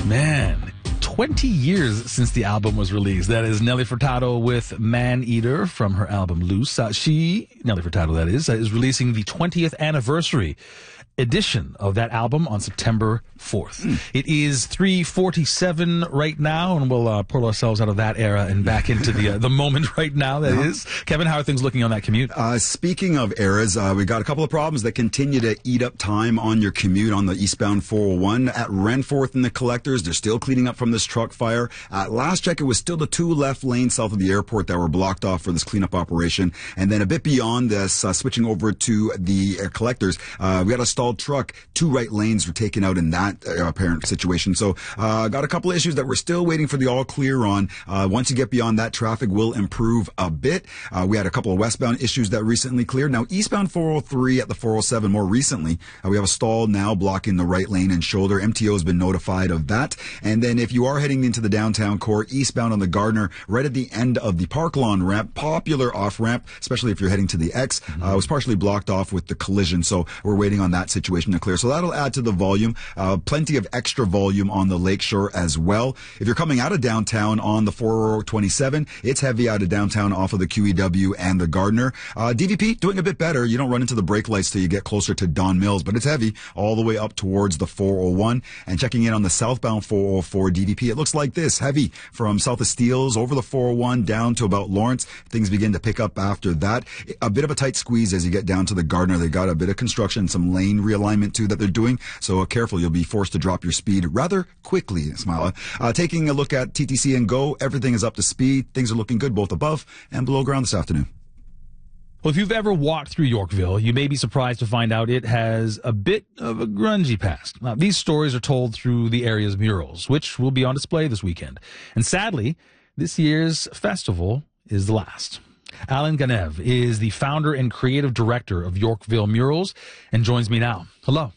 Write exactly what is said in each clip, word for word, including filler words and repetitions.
Man, twenty years since the album was released. That is Nelly Furtado with Man Eater from her album Loose. Uh, she, Nelly Furtado that is, uh, is releasing the twentieth anniversary edition of that album on September fourth. Mm. It is three forty-seven right now, and we'll uh, pull ourselves out of that era and back into the uh, the moment right now, That yeah. is. Kevin, how are things looking on that commute? Uh, speaking of eras, uh, we got a couple of problems that continue to eat up time on your commute on the eastbound four oh one. At Renforth and the Collectors, they're still cleaning up from this truck fire. At last check, it was still the two left lanes south of the airport that were blocked off for this cleanup operation. And then a bit beyond this, uh, switching over to the uh, Collectors, uh, we got a stalled truck. Two right lanes were taken out in that uh, apparent situation. So, uh, got a couple of issues that we're still waiting for the all clear on. Uh, once you get beyond that, traffic will improve a bit. Uh, we had a couple of westbound issues that recently cleared. Now, eastbound four oh three at the four oh seven more recently, uh, we have a stall now blocking the right lane and shoulder. M T O has been notified of that. And then if you are heading into the downtown core, eastbound on the Gardner, right at the end of the Park Lawn ramp, popular off ramp, especially if you're heading to the X, mm-hmm. uh, was partially blocked off with the collision. So we're waiting on that situation to clear. So that'll add to the volume. Uh, plenty of extra volume on the lakeshore as well. If you're coming out of downtown on the four twenty-seven, it's heavy out of downtown off of the Q E W and the Gardner. Uh, D V P doing a bit better. You don't run into the brake lights till you get closer to Don Mills, but it's heavy all the way up towards the four oh one. And checking in on the southbound four oh four D V P, it looks like this. Heavy from south of Steeles over the four oh one down to about Lawrence. Things begin to pick up after that. A bit of a tight squeeze as you get down to the Gardner. They got a bit of construction, some lane realignment too that they're doing. So uh, careful, you'll be forced to drop your speed rather quickly, Smila. Uh, taking a look at T T C and Go, everything is up to speed. Things are looking good both above and below ground this afternoon. Well, if you've ever walked through Yorkville, you may be surprised to find out it has a bit of a grungy past. Now, these stories are told through the area's murals, which will be on display this weekend. And sadly, this year's festival is the last. Alan Ganev is the founder and creative director of Yorkville Murals and joins me now. Hello.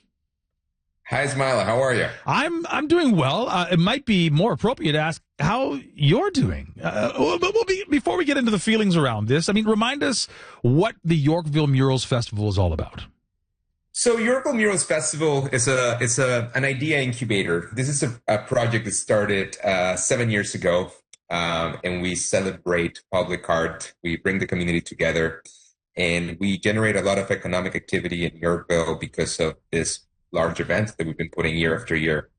Hi, Smila. How are you? I'm I'm doing well. Uh, it might be more appropriate to ask how you're doing. Uh, but we'll be, before we get into the feelings around this, I mean, remind us what the Yorkville Murals Festival is all about. So Yorkville Murals Festival is a it's a an idea incubator. This is a, a project that started uh, seven years ago, um, and we celebrate public art. We bring the community together, and we generate a lot of economic activity in Yorkville because of this large event that we've been putting year after year.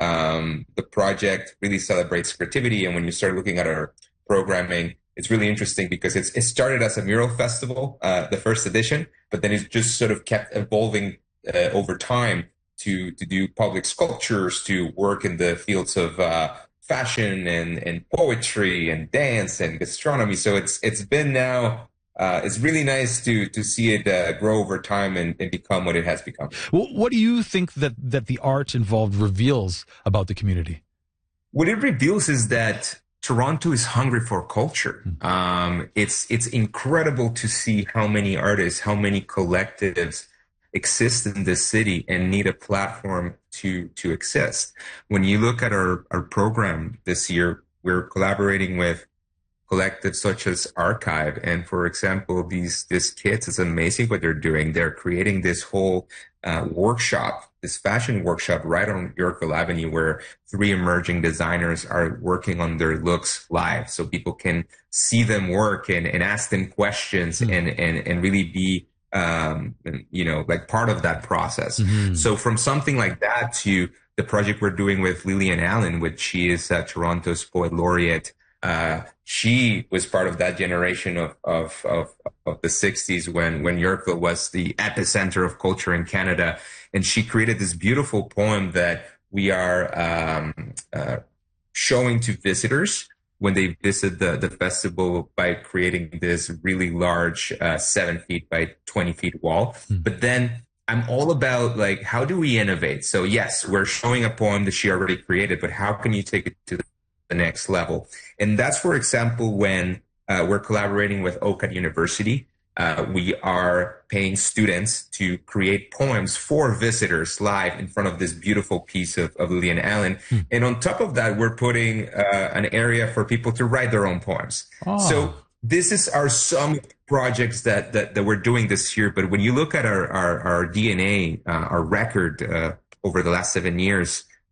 Um, the project really celebrates creativity, and when you start looking at our programming, it's really interesting because it's it started as a mural festival, uh, the first edition, but then it just sort of kept evolving uh, over time to to do public sculptures, to work in the fields of uh, fashion and and poetry and dance and gastronomy. So it's it's been now. Uh, it's really nice to to see it uh, grow over time and, and become what it has become. Well, what do you think that, that the art involved reveals about the community? What it reveals is that Toronto is hungry for culture. Mm-hmm. Um, it's it's incredible to see how many artists, how many collectives exist in this city and need a platform to to exist. When you look at our, our program this year, we're collaborating with collectives such as Archive. And for example, these, these kids, it's amazing what they're doing. They're creating this whole uh, workshop, this fashion workshop right on Yorkville Avenue where three emerging designers are working on their looks live. So people can see them work and, and ask them questions mm-hmm. and, and, and really be, um, you know, like part of that process. Mm-hmm. So from something like that to the project we're doing with Lillian Allen, which she is uh, Toronto's Poet Laureate. Uh, she was part of that generation of, of, of, of the sixties when, when Yorkville was the epicenter of culture in Canada. And she created this beautiful poem that we are, um, uh, showing to visitors when they visit the, the festival by creating this really large, uh, seven feet by twenty feet wall. Mm. But then I'm all about like, how do we innovate? So yes, we're showing a poem that she already created, but how can you take it to the the next level? And that's, for example, when uh, we're collaborating with Oakwood University. Uh, we are paying students to create poems for visitors live in front of this beautiful piece of, of Lillian Allen. Hmm. And on top of that, we're putting uh, an area for people to write their own poems. Oh. So this is our some projects that, that, that we're doing this year. But when you look at our, our, our D N A, uh, our record uh, over the last seven years,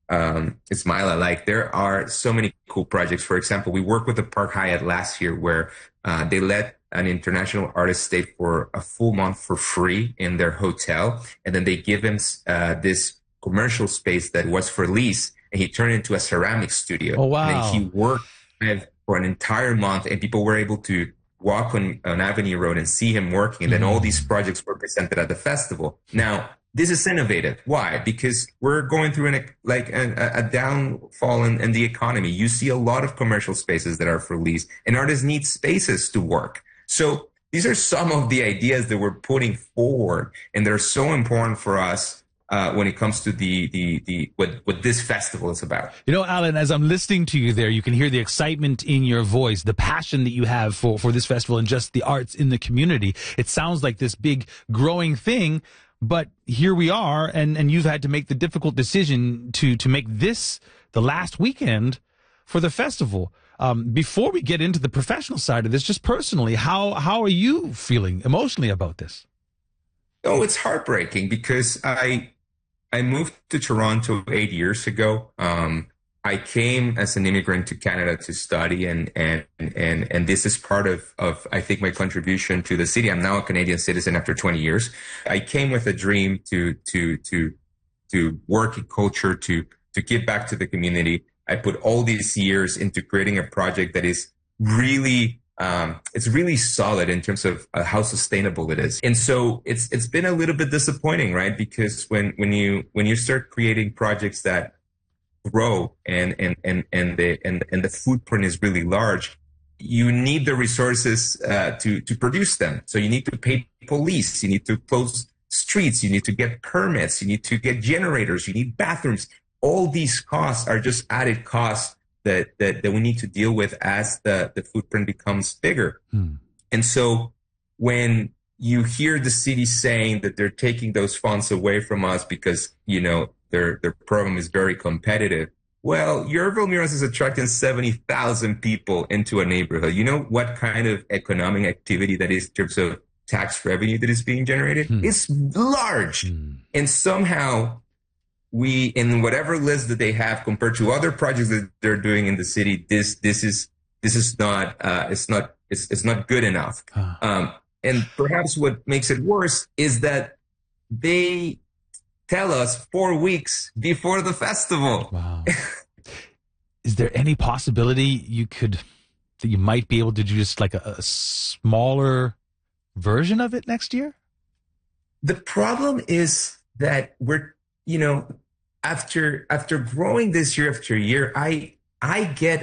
um, Ismaila, like there are so many cool projects. For example, we worked with the Park Hyatt last year where uh, they let an international artist stay for a full month for free in their hotel. And then they give him uh, this commercial space that was for lease, and he turned it into a ceramic studio. Oh, wow. And then he worked for an entire month, and people were able to walk on, on Avenue Road and see him working. And then all these projects were presented at the festival. Now, this is innovative. Why? Because we're going through an, like a, a downfall in, in the economy. You see a lot of commercial spaces that are for lease, and artists need spaces to work. So these are some of the ideas that we're putting forward, and they're so important for us uh, when it comes to the the the what what this festival is about. You know, Alan, as I'm listening to you there, you can hear the excitement in your voice, the passion that you have for for this festival and just the arts in the community. It sounds like this big growing thing, but here we are, and and you've had to make the difficult decision to to make this the last weekend for the festival. Um, before we get into the professional side of this, just personally, how how are you feeling emotionally about this? Oh, it's heartbreaking because I I moved to Toronto eight years ago. Um, I came as an immigrant to Canada to study, and and and and this is part of of I think my contribution to the city. I'm now a Canadian citizen after twenty years. I came with a dream to to to to work in culture, to to give back to the community. I put all these years into creating a project that is really, um, it's really solid in terms of uh, how sustainable it is. And so it's, it's been a little bit disappointing, right? Because when, when you, when you start creating projects that grow and, and, and, and the, and, and the footprint is really large, you need the resources, uh, to, to produce them. So you need to pay police, you need to close streets, you need to get permits, you need to get generators, you need bathrooms. All these costs are just added costs that, that, that we need to deal with as the, the footprint becomes bigger. Hmm. And so when you hear the city saying that they're taking those funds away from us because, you know, their, their program is very competitive. Well, Yorville Murals is attracting seventy thousand people into a neighborhood. You know what kind of economic activity that is in terms of tax revenue that is being generated? Hmm. It's large. Hmm. And somehow, we, in whatever list that they have compared to other projects that they're doing in the city, this, this is, this is not, uh, it's not, it's, it's not good enough. Huh. Um, and perhaps what makes it worse is that they tell us four weeks before the festival. Wow. Is there any possibility you could, that you might be able to do just like a, a smaller version of it next year? The problem is that we're, you know, after after growing this year after year, I I get